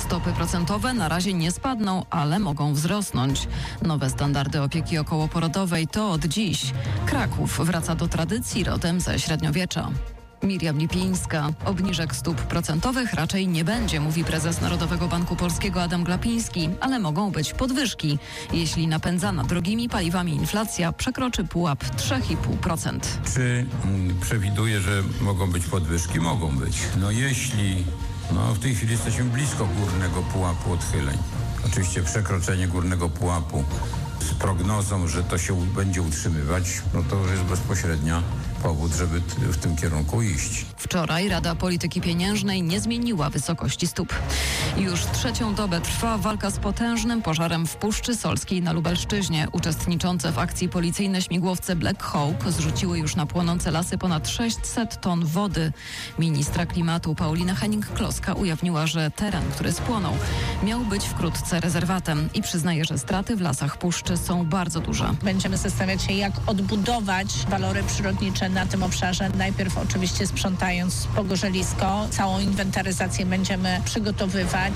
Stopy procentowe na razie nie spadną, ale mogą wzrosnąć. Nowe standardy opieki okołoporodowej to od dziś. Kraków wraca do tradycji rodem ze średniowiecza. Miriam Lipińska. Obniżek stóp procentowych raczej nie będzie, mówi prezes Narodowego Banku Polskiego Adam Glapiński, ale mogą być podwyżki, jeśli napędzana drogimi paliwami inflacja przekroczy pułap 3,5%. Czy przewiduje, że mogą być podwyżki? Mogą być. Jeśli w tej chwili jesteśmy blisko górnego pułapu odchyleń. Oczywiście przekroczenie górnego pułapu z prognozą, że to się będzie utrzymywać, to już jest bezpośrednia powód, żeby w tym kierunku iść. Wczoraj Rada Polityki Pieniężnej nie zmieniła wysokości stóp. Już trzecią dobę trwa walka z potężnym pożarem w Puszczy Solskiej na Lubelszczyźnie. Uczestniczące w akcji policyjne śmigłowce Black Hawk zrzuciły już na płonące lasy ponad 600 ton wody. Ministra klimatu Paulina Hennig-Kloska ujawniła, że teren, który spłonął, miał być wkrótce rezerwatem i przyznaje, że straty w lasach Puszczy są bardzo duże. Będziemy zastanawiać się, jak odbudować walory przyrodnicze na tym obszarze. Najpierw oczywiście sprzątając pogorzelisko, całą inwentaryzację będziemy przygotowywać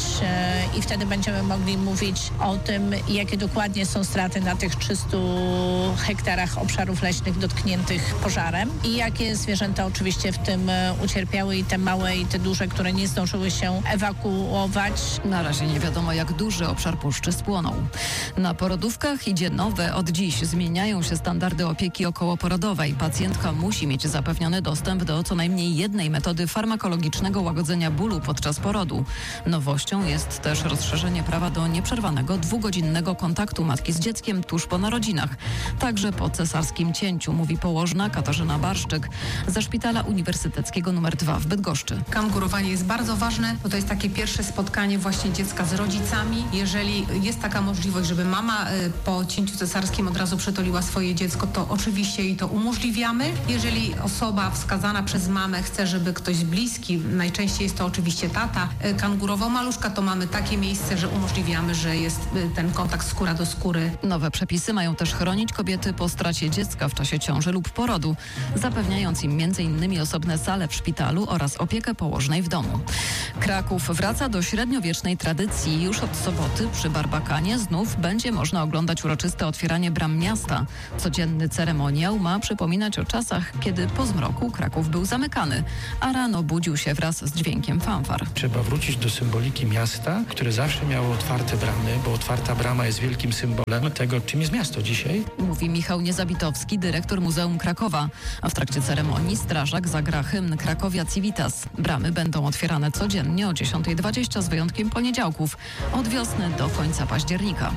i wtedy będziemy mogli mówić o tym, jakie dokładnie są straty na tych 300 hektarach obszarów leśnych dotkniętych pożarem i jakie zwierzęta oczywiście w tym ucierpiały, i te małe, i te duże, które nie zdążyły się ewakuować. Na razie nie wiadomo, jak duży obszar puszczy spłonął. Na porodówkach idzie nowe. Od dziś zmieniają się standardy opieki okołoporodowej. Pacjentka musi mieć zapewniony dostęp do co najmniej jednej metody farmakologicznego łagodzenia bólu podczas porodu. Nowością jest też rozszerzenie prawa do nieprzerwanego 2-godzinnego kontaktu matki z dzieckiem tuż po narodzinach. Także po cesarskim cięciu, mówi położna Katarzyna Barszczyk ze Szpitala Uniwersyteckiego nr 2 w Bydgoszczy. Kangurowanie jest bardzo ważne, bo to jest takie pierwsze spotkanie właśnie dziecka z rodzicami. Jeżeli jest taka możliwość, żeby mama po cięciu cesarskim od razu przytuliła swoje dziecko, to oczywiście jej to umożliwiamy. Jeżeli osoba wskazana przez mamę chce, żeby ktoś bliski, najczęściej jest to oczywiście tata, kangurował maluszka, to mamy takie miejsce, że umożliwiamy, że jest ten kontakt skóra do skóry. Nowe przepisy mają też chronić kobiety po stracie dziecka w czasie ciąży lub porodu, zapewniając im m.in. osobne sale w szpitalu oraz opiekę położnej w domu. Kraków wraca do średniowiecznej tradycji. Już od soboty przy Barbakanie znów będzie można oglądać uroczyste otwieranie bram miasta. Codzienny ceremoniał ma przypominać o czasach, kiedy po zmroku Kraków był zamykany, a rano budził się wraz z dźwiękiem fanfar. Trzeba wrócić do symboliki miasta, które zawsze miało otwarte bramy, bo otwarta brama jest wielkim symbolem tego, czym jest miasto dzisiaj. Mówi Michał Niezabitowski, dyrektor Muzeum Krakowa. A w trakcie ceremonii strażak zagra hymn Krakowia Civitas. Bramy będą otwierane codziennie o 10:20 z wyjątkiem poniedziałków, od wiosny do końca października.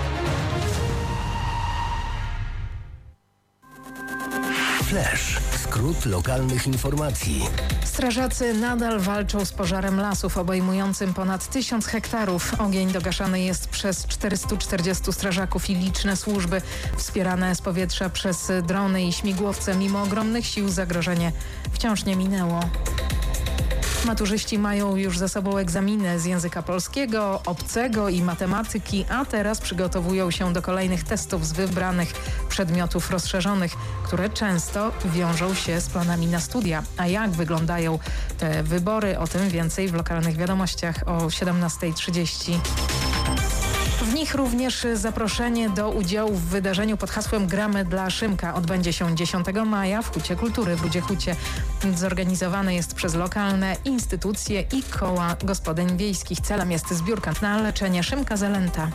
Flash. Skrót lokalnych informacji. Strażacy nadal walczą z pożarem lasów obejmującym ponad 1000 hektarów. Ogień dogaszany jest przez 440 strażaków i liczne służby wspierane z powietrza przez drony i śmigłowce. Mimo ogromnych sił zagrożenie wciąż nie minęło. Maturzyści mają już za sobą egzaminy z języka polskiego, obcego i matematyki, a teraz przygotowują się do kolejnych testów z wybranych przedmiotów rozszerzonych, które często wiążą się z planami na studia. A jak wyglądają te wybory? O tym więcej w lokalnych wiadomościach o 17:30. W nich również zaproszenie do udziału w wydarzeniu pod hasłem Gramy dla Szymka. Odbędzie się 10 maja w Hucie Kultury w Rudzie-Hucie. Zorganizowany jest przez lokalne instytucje i koła gospodyń wiejskich. Celem jest zbiórka na leczenie Szymka Zelenta.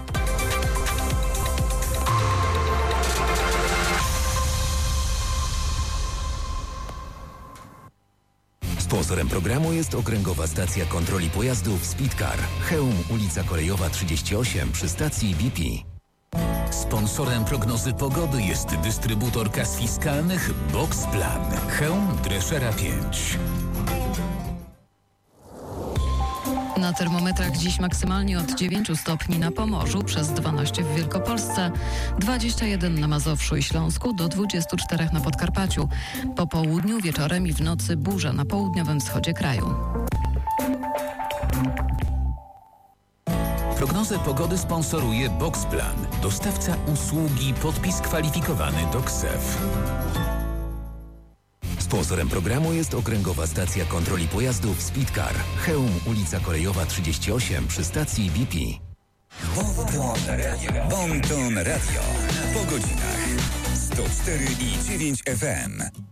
Sponsorem programu jest Okręgowa Stacja Kontroli Pojazdów Speedcar. Chełm, ulica Kolejowa 38 przy stacji BP. Sponsorem prognozy pogody jest dystrybutor kas fiskalnych Boxplan. Chełm, Dreszera 5. Na termometrach dziś maksymalnie od 9 stopni na Pomorzu, przez 12 w Wielkopolsce, 21 na Mazowszu i Śląsku, do 24 na Podkarpaciu. Po południu, wieczorem i w nocy burze na południowym wschodzie kraju. Prognozę pogody sponsoruje Boxplan, dostawca usługi podpis kwalifikowany do KSEF. Sponsorem programu jest Okręgowa Stacja Kontroli Pojazdów Speedcar. Chełm, ulica Kolejowa 38 przy stacji BP. Bon Ton Radio. Po godzinach 104,9 FM.